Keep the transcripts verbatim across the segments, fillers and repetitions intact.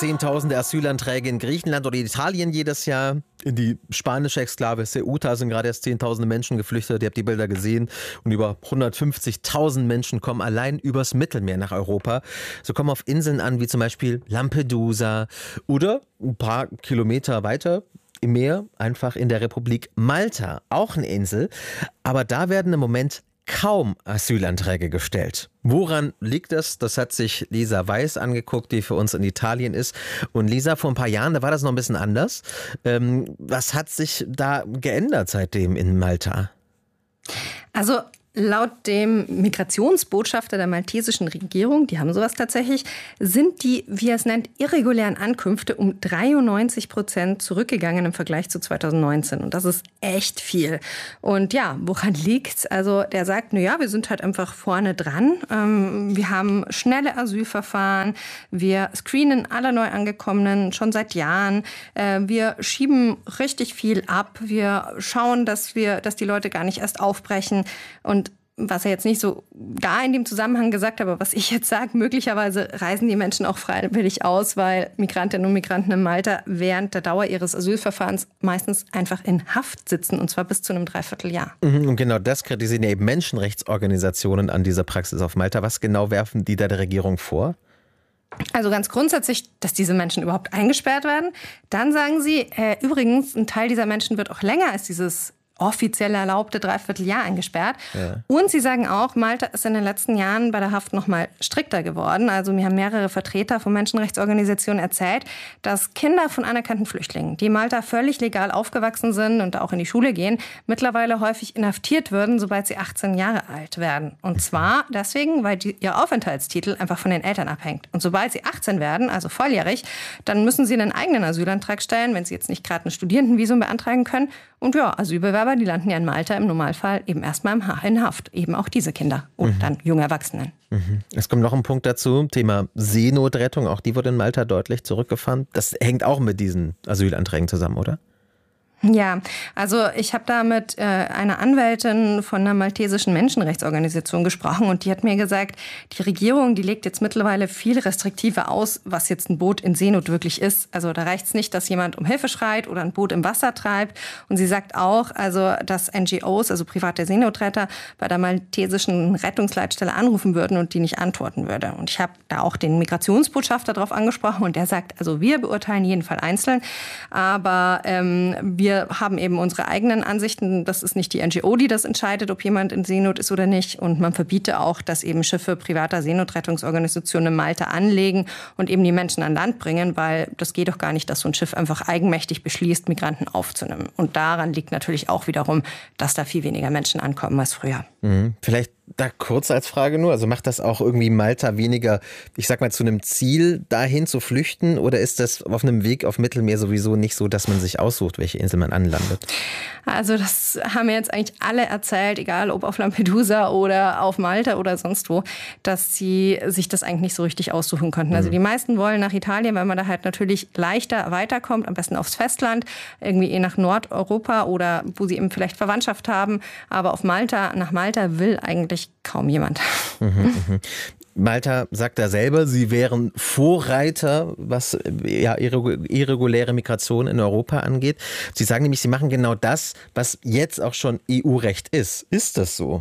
Zehntausende Asylanträge in Griechenland oder Italien jedes Jahr. In die spanische Exklave Ceuta sind gerade erst Zehntausende Menschen geflüchtet. Ihr habt die Bilder gesehen. Und über hundertfünfzigtausend Menschen kommen allein übers Mittelmeer nach Europa. So kommen auf Inseln an, wie zum Beispiel Lampedusa oder ein paar Kilometer weiter im Meer, einfach in der Republik Malta. Auch eine Insel. Aber da werden im Moment kaum Asylanträge gestellt. Woran liegt das? Das hat sich Lisa Weiß angeguckt, die für uns in Italien ist. Und Lisa, vor ein paar Jahren, da war das noch ein bisschen anders. Ähm, was hat sich da geändert seitdem in Malta? Also laut dem Migrationsbotschafter der maltesischen Regierung, die haben sowas tatsächlich, sind die, wie er es nennt, irregulären Ankünfte um dreiundneunzig Prozent zurückgegangen im Vergleich zu zweitausendneunzehn. Und das ist echt viel. Und ja, woran liegt's? Also der sagt, na ja, wir sind halt einfach vorne dran. Ähm, wir haben schnelle Asylverfahren. Wir screenen alle Neuangekommenen schon seit Jahren. Äh, wir schieben richtig viel ab. Wir schauen, dass wir, dass die Leute gar nicht erst aufbrechen. Und was er jetzt nicht so da in dem Zusammenhang gesagt hat, aber was ich jetzt sage, möglicherweise reisen die Menschen auch freiwillig aus, weil Migrantinnen und Migranten in Malta während der Dauer ihres Asylverfahrens meistens einfach in Haft sitzen, und zwar bis zu einem Dreivierteljahr. Und genau das kritisieren ja eben Menschenrechtsorganisationen an dieser Praxis auf Malta. Was genau werfen die da der Regierung vor? Also ganz grundsätzlich, dass diese Menschen überhaupt eingesperrt werden. Dann sagen sie, äh, übrigens, ein Teil dieser Menschen wird auch länger als dieses offiziell erlaubte Dreivierteljahr eingesperrt. Ja. Und sie sagen auch, Malta ist in den letzten Jahren bei der Haft noch mal strikter geworden. Also mir haben mehrere Vertreter von Menschenrechtsorganisationen erzählt, dass Kinder von anerkannten Flüchtlingen, die in Malta völlig legal aufgewachsen sind und auch in die Schule gehen, mittlerweile häufig inhaftiert würden, sobald sie achtzehn Jahre alt werden. Und zwar deswegen, weil die, ihr Aufenthaltstitel einfach von den Eltern abhängt. Und sobald sie achtzehn werden, also volljährig, dann müssen sie einen eigenen Asylantrag stellen, wenn sie jetzt nicht gerade ein Studierendenvisum beantragen können. Und ja, Asylbewerber, die landen ja in Malta im Normalfall eben erstmal in Haft. Eben auch diese Kinder und mhm. dann junge Erwachsenen. Mhm. Es kommt noch ein Punkt dazu, Thema Seenotrettung. Auch die wurde in Malta deutlich zurückgefahren. Das hängt auch mit diesen Asylanträgen zusammen, oder? Ja, also ich habe da mit äh, einer Anwältin von einer maltesischen Menschenrechtsorganisation gesprochen und die hat mir gesagt, die Regierung, die legt jetzt mittlerweile viel restriktiver aus, was jetzt ein Boot in Seenot wirklich ist. Also da reicht es nicht, dass jemand um Hilfe schreit oder ein Boot im Wasser treibt. Und sie sagt auch, also dass N G Os, also private Seenotretter, bei der maltesischen Rettungsleitstelle anrufen würden und die nicht antworten würde. Und ich habe da auch den Migrationsbotschafter drauf angesprochen und der sagt, also wir beurteilen jeden Fall einzeln, aber ähm, wir Wir haben eben unsere eigenen Ansichten. Das ist nicht die N G O, die das entscheidet, ob jemand in Seenot ist oder nicht. Und man verbiete auch, dass eben Schiffe privater Seenotrettungsorganisationen in Malta anlegen und eben die Menschen an Land bringen, weil das geht doch gar nicht, dass so ein Schiff einfach eigenmächtig beschließt, Migranten aufzunehmen. Und daran liegt natürlich auch wiederum, dass da viel weniger Menschen ankommen als früher. Mhm. Vielleicht da kurz als Frage nur, also macht das auch irgendwie Malta weniger, ich sag mal, zu einem Ziel dahin zu flüchten, oder ist das auf einem Weg auf Mittelmeer sowieso nicht so, dass man sich aussucht, welche Insel man anlandet? Also das haben mir jetzt eigentlich alle erzählt, egal ob auf Lampedusa oder auf Malta oder sonst wo, dass sie sich das eigentlich nicht so richtig aussuchen konnten. Also die meisten wollen nach Italien, weil man da halt natürlich leichter weiterkommt, am besten aufs Festland, irgendwie eh nach Nordeuropa oder wo sie eben vielleicht Verwandtschaft haben. Aber auf Malta, nach Malta will eigentlich kaum jemand. Mhm, mh. Malta sagt da selber, sie wären Vorreiter, was ja, irreguläre Migration in Europa angeht. Sie sagen nämlich, sie machen genau das, was jetzt auch schon E U-Recht ist. Ist das so?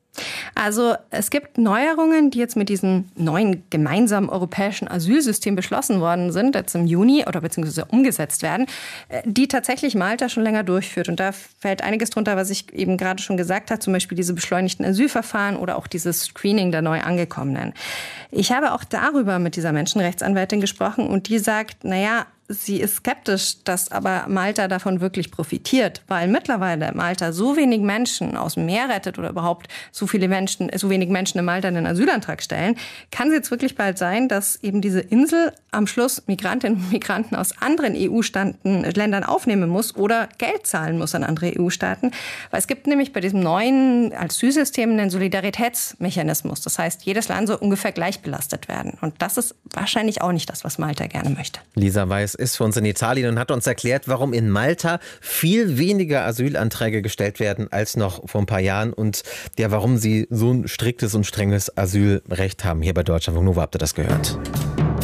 Also es gibt Neuerungen, die jetzt mit diesem neuen gemeinsamen europäischen Asylsystem beschlossen worden sind, jetzt im Juni oder beziehungsweise umgesetzt werden, die tatsächlich Malta schon länger durchführt. Und da fällt einiges drunter, was ich eben gerade schon gesagt habe, zum Beispiel diese beschleunigten Asylverfahren oder auch dieses Screening der Neuangekommenen. Ich habe auch darüber mit dieser Menschenrechtsanwältin gesprochen und die sagt, naja, sie ist skeptisch, dass aber Malta davon wirklich profitiert, weil mittlerweile Malta so wenig Menschen aus dem Meer rettet oder überhaupt so viele Menschen, so wenig Menschen in Malta einen Asylantrag stellen, kann es jetzt wirklich bald sein, dass eben diese Insel am Schluss Migrantinnen und Migranten aus anderen E U-Ländern aufnehmen muss oder Geld zahlen muss an andere E U-Staaten. Weil es gibt nämlich bei diesem neuen Asylsystem einen Solidaritätsmechanismus. Das heißt, jedes Land soll ungefähr gleich belastet werden. Und das ist wahrscheinlich auch nicht das, was Malta gerne möchte. Lisa Weiß ist für uns in Italien und hat uns erklärt, warum in Malta viel weniger Asylanträge gestellt werden als noch vor ein paar Jahren und ja, warum sie so ein striktes und strenges Asylrecht haben. Hier bei Deutschlandfunk Nova habt ihr das gehört.